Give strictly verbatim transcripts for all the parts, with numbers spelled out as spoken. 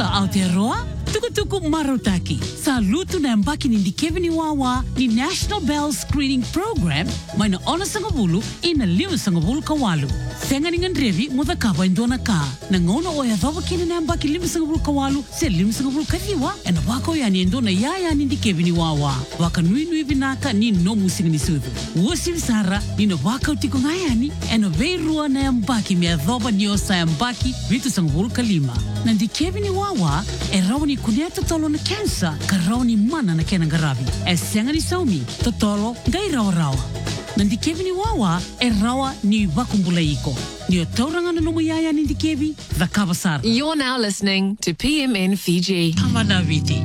Aotearoa, tuku-tuku marutaki. Saluto na mbaki ni Kevin Wawa ni National Bell Screening Program mai na ona sangabulu ina lima sangabulu kawalu. Senga ningan revi muda kaba indona ka. Na ngono oya dhava kini na mbaki lima sangabulu kawalu se lima sangabulu kadiwa. Ena wako ya ni indona yaya ni Kevin Wawa. Waka nui nui binaka ni no musing ni sudu. Uosi visara ni na waka utiko ngayani. Ena veirua na mbaki mea dhava ni osa mbaki vitu sangabulu kalima. Na ndi Kevin Wawa e rauni kunia totolo na kansa ka rauni mana na kena garavi. E senga ni saumi totolo ngai rawa rawa. Nandi Kevin Wawa e rawa ni wakumbula iko. Ni o taurangana no muyaya ni Kevi the Kavasar. You're now listening to P M N Fiji. Amana viti.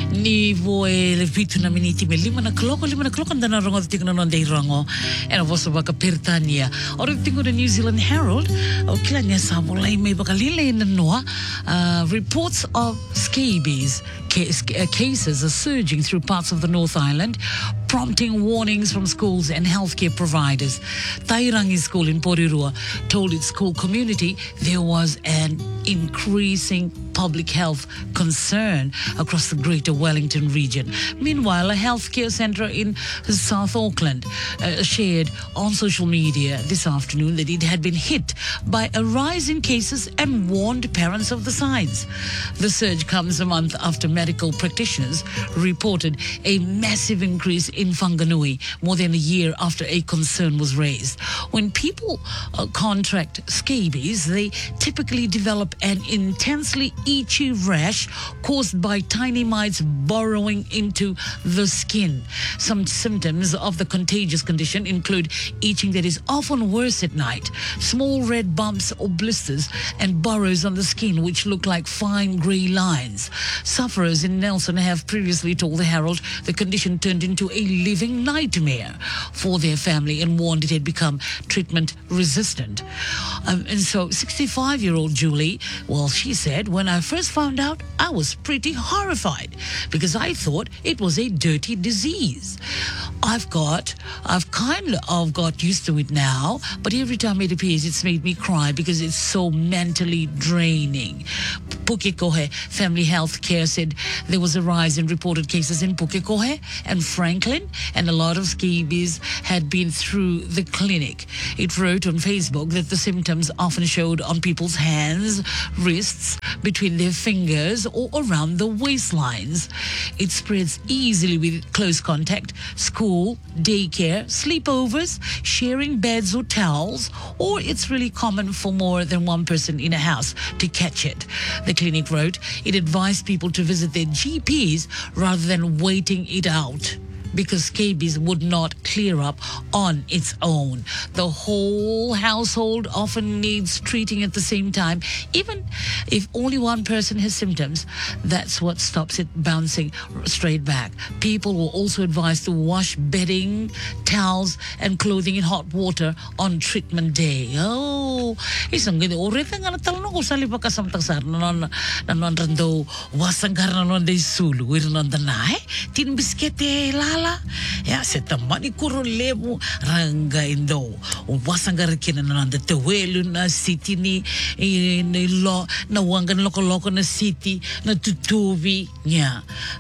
Ni voe le vitu na miniti me lima na kloko lima na kloko ndana rongo te tingana no dei rongo. E na vosa baka Pertania. Ora tingo the New Zealand Herald. O kila nia samulai me baka lile ina noa. Uh, reports of scabies cases are surging through parts of the North Island, prompting warnings from schools and healthcare providers. Tairangi School in Porirua told its school community there was an increasing public health concern across the Greater Wellington region. Meanwhile, a healthcare centre in South Auckland uh, shared on social media this afternoon that it had been hit by a rise in cases and warned parents of the signs. The surge comes a month after medical practitioners reported a massive increase in Whanganui more than a year after a concern was raised. When people uh, contract scabies, they typically develop an intensely itchy rash caused by tiny mites burrowing into the skin. Some symptoms of the contagious condition include itching that is often worse at night, small red bumps or blisters, and burrows on the skin which look like fine grey lines. Sufferers in Nelson have previously told the Herald the condition turned into a living nightmare for their family and warned it had become treatment resistant. Um, and so sixty-five-year-old Julie, well, she said, when I first found out, I was pretty horrified because I thought it was a dirty disease. I've got, I've kind of got used to it now, but every time it appears, it's made me cry because it's so mentally draining. Pukekohe Family Health Care said there was a rise in reported cases in Pukekohe and Franklin, and a lot of scabies had been through the clinic. It wrote on Facebook that the symptoms often showed on people's hands, wrists, between their fingers, or around the waistlines. It spreads easily with close contact, school, daycare, sleepovers, sharing beds or towels, or it's really common for more than one person in a house to catch it. The clinic wrote it advised people to visit their G Ps rather than waiting it out, because scabies would not clear up on its own. The whole household often needs treating at the same time. Even if only one person has symptoms, that's what stops it bouncing straight back. People were also advised to wash bedding, towels, and clothing in hot water on treatment day. Oh, isang gini. Orita nga natalong ko sa lipa kasamtagsar na non na non rando wasanggar na non day sulu. Wira non danay. Tin biskete lala. Ya se tamani kuro lebu ranga indo wasanggar kina na nanda tewelu na city ni ni lo na wangan loko loko na city na tutubi nya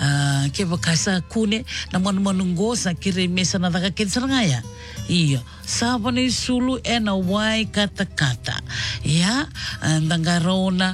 ke bakasa kune na mon monungo sa kire mesa na daga kinsa ngaya iya saba ni sulu ena wai kata kata ya ndangarona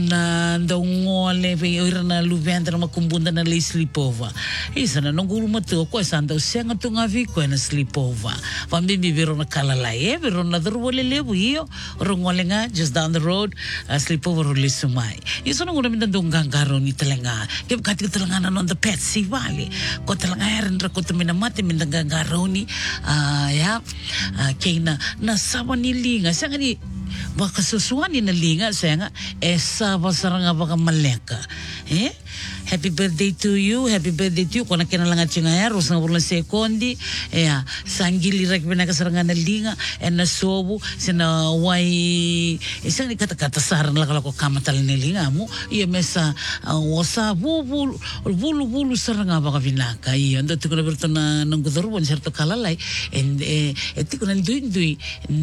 na ndongole ve ira na luvenda na makumbunda na le sleepover isa na ngulu matu ko sanda usenga tunga vi ko na sleepover pambi viro na kalala e viro na durwole lebu iyo rongolenga just down the road uh, sleepover uli sumai isa na ngulu mindang gangaro ni telenga ke kati telenga na non the pet si vale ko telenga eran ra ko tumina mate mindang gangaro ni uh, ya uh, kena na sawa ni linga senga ni baka susuan ni na linga senga esa basaranga baka maleka eh Happy birthday to you, happy birthday to you. Kona kena langa tsinga ya, rosa nga bulan sekondi. Ya, sanggili rek bina kasarangan na linga, en na sobu, sina wai, isang ni kata-kata saran lang kalau ko kamatal ni linga mo, iya mesa, wasa, bulu, bulu, bulu saranga baka vinaka, iya, ando tiko na berto na nanggudaruan, sarto kalalay, and eh, etiko na duin-dui,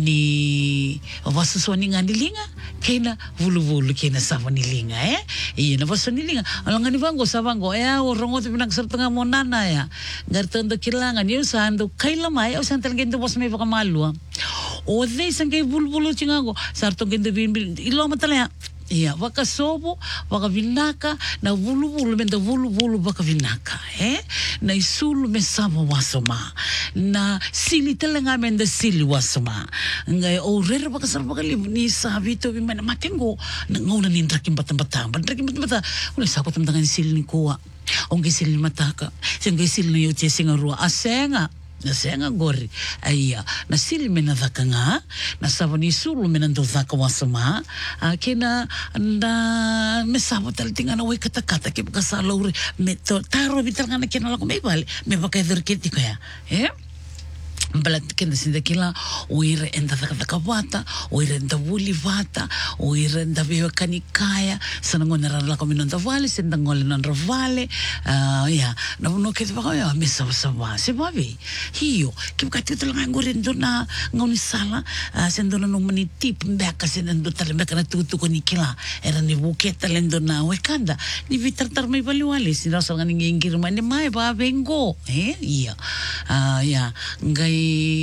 ni, wasa swani nga ni linga, kaya na bulu-bulu, kaya na sawa ni linga, eh, iya, na wasa ni linga, alang nga ni Vango, sa Vango, eh, orongo ti pinagsarto nga mo nana, ya, gartando kilangan, yung sando, kay lamay, o saan talaga ito was may baka maluwa, o de, isang kay bulu-bulu tsingago, sarto ganda binbil, ilo matalaya, iya, baka sobo, baka vinaka, na bulu-bulu, menda bulu-bulu baka vinaka, eh? Na isulu me sama wasoma, na sili talaga menda sili wasoma. Ngay, o rere baka sarap baka ni sabi to, bimana matengo, na nguna ni draking batang-batang, draking batang-batang, unay sakot ang tangan sili ni kuwa, ongay sili ni mataka, siyang sili ni yoche singarua, asenga, na siya nga gori ay uh, nasili me na dhaka nga nasaba ni sulu me nando dhaka wasama uh, kina na me sabo talating nga naway kata-kata kaya pagkasalaw me to taro bital nga na kinala ko may bali me pakayadurkiti kaya eh balat kenda sinda kila uire enda taka vata uire enda wuli vata uire enda bewa kanikaya sanango narala ko minonda vale senda ngole nan ravale uh, ya na no ke ba ya mesa sawa se babi hiyo kim ka tito lang ngorin do na ngoni sala uh, sendo na no manitip mbeka sendo tale mbeka na tutu ko ni kila era ni buketa lendo na wekanda ni vitartar may baliwali sino sa ngani ngingir man ni mai ba bengo eh iya uh, ya ngai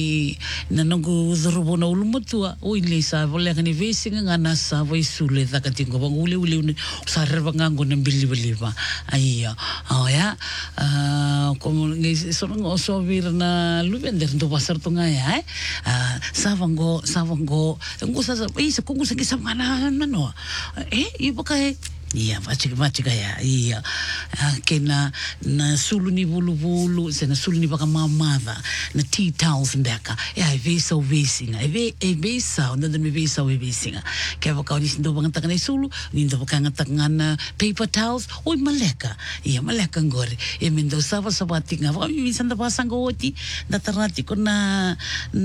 na nanggu dharubo na ulumutua o ile sa vole kani vesinga nga nasa vai sule ta katingo bang ule ule sa reba ngango na bili-bili ba aiya oh ya como so ngo so vir na lubender do pasar to nga ya eh savango savango ngo sa isa kung sa kisam kana no eh iba kay iya, macam macam kaya iya, kena na sulu ni bulu bulu, sena sulu ni baka mamada, na tea towels mbeka, ya vesa vesinga, eve e vesa, onda me vesa we vesinga, kaya baka ni sindo bang takan sulu, ni ndo baka ngatakan paper towels, oi maleka, iya maleka ngori, e mendo sava sabati nga, baka minsan da pasang goti, datarati ko na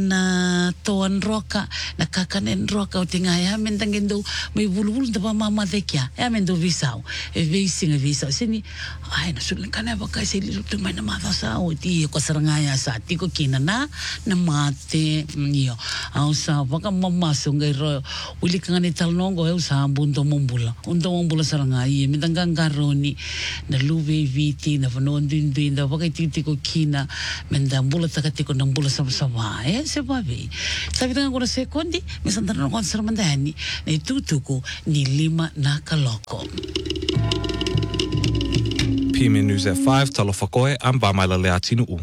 na toan roka, na kakanen roka o tingaya, mendang endo may bulu bulu da pa mamada kya, ya mendo visau e vising e visau sini ai na sulan kana ba kai sili lutu mai na mata sa o ti ko sarangaya sa ti ko kina na na mate niyo au sa ba ka mamma sungai ro uli ka ni talnongo e sa bundo mombula undo mombula sarangai mi dangang garoni na luve viti na vanon din din da ba kai ti ko kina menda bula takati ko nang bula sa sa e se ba vi sabi nga ko na sekondi mi santana ko sa mandani na itutuko ni lima na kaloko. P M N News at five, talo whakoe, I'm Bamaila Leatinu'u.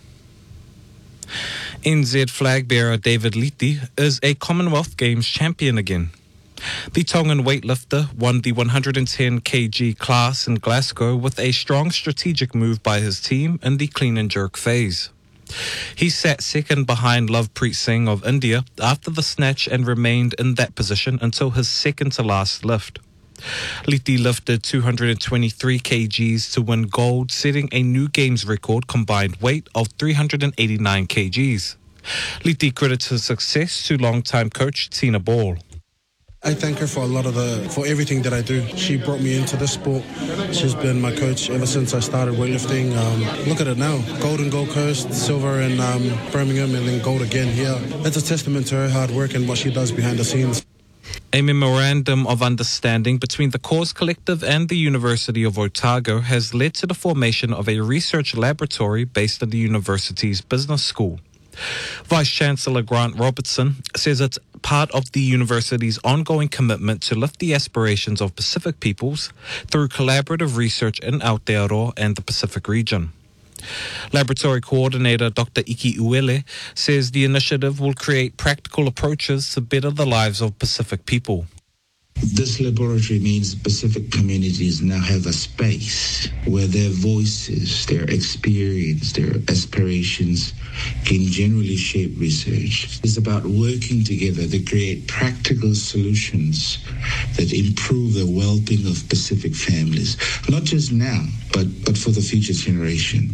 N Z flag bearer David Liti is a Commonwealth Games champion again. The Tongan weightlifter won the one hundred ten kilogram class in Glasgow with a strong strategic move by his team in the clean and jerk phase. He sat second behind Lovepreet Singh of India after the snatch and remained in that position until his second to last lift. Liti lifted two hundred twenty-three kilograms to win gold, setting a new games record combined weight of three hundred eighty-nine kilograms. Liti credits his success to longtime coach Tina Ball. I thank her for a lot of the, for everything that I do. She brought me into this sport. She's been my coach ever since I started weightlifting. Um, look at it now. Gold in Gold Coast, silver in um, Birmingham, and then gold again here. It's a testament to her hard work and what she does behind the scenes. A memorandum of understanding between the Cause Collective and the University of Otago has led to the formation of a research laboratory based in the university's business school. Vice-Chancellor Grant Robertson says it's part of the university's ongoing commitment to lift the aspirations of Pacific peoples through collaborative research in Aotearoa and the Pacific region. Laboratory coordinator Doctor Iki Uele says the initiative will create practical approaches to better the lives of Pacific people. This laboratory means Pacific communities now have a space where their voices, their experience, their aspirations can generally shape research. It's about working together to create practical solutions that improve the well-being of Pacific families, not just now, but, but for the future generation.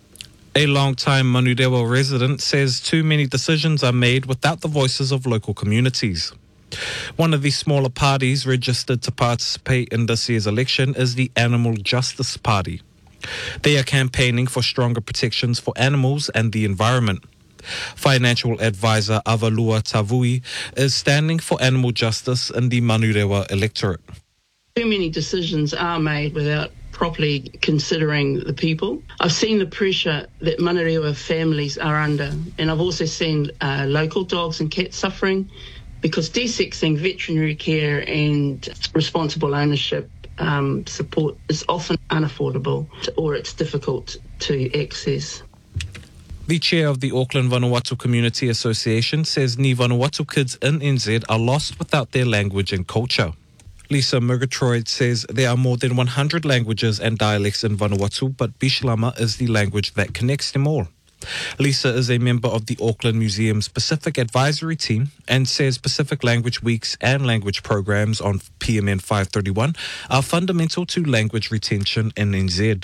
A long-time Manurewa resident says too many decisions are made without the voices of local communities. One of the smaller parties registered to participate in this year's election is the Animal Justice Party. They are campaigning for stronger protections for animals and the environment. Financial advisor Avalua Tavui is standing for animal justice in the Manurewa electorate. Too many decisions are made without properly considering the people. I've seen the pressure that Manurewa families are under, and I've also seen uh, local dogs and cats suffering because desexing veterinary care and responsible ownership um, support is often unaffordable or it's difficult to access. The chair of the Auckland Vanuatu Community Association says ni Vanuatu kids in N Z are lost without their language and culture. Lisa Murgatroyd says there are more than one hundred languages and dialects in Vanuatu, but Bislama is the language that connects them all. Lisa is a member of the Auckland Museum's Pacific Advisory Team and says Pacific Language Weeks and language programs on P M N five thirty-one are fundamental to language retention in N Z.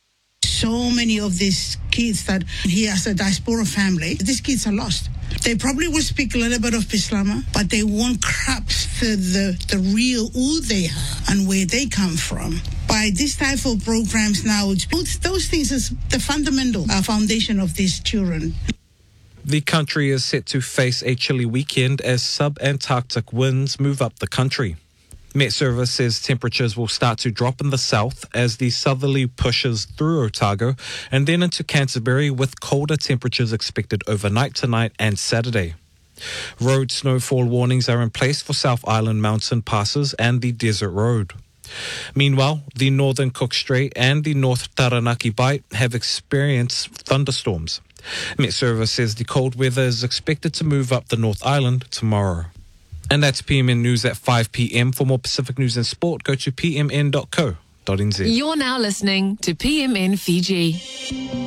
So many of these kids that here as a diaspora family, these kids are lost. They probably will speak a little bit of Bislama, but they won't grasp the, the, the real who they are and where they come from. By this type of programs now, it's, those things is the fundamental uh, foundation of these children. The country is set to face a chilly weekend as sub-Antarctic winds move up the country. Met Service says temperatures will start to drop in the south as the southerly pushes through Otago and then into Canterbury, with colder temperatures expected overnight tonight and Saturday. Road snowfall warnings are in place for South Island mountain passes and the Desert Road. Meanwhile, the Northern Cook Strait and the North Taranaki Bight have experienced thunderstorms. Met Service says the cold weather is expected to move up the North Island tomorrow. And that's P M N News at five p.m. For more Pacific news and sport, go to p m n dot co dot n z. You're now listening to P M N Fiji.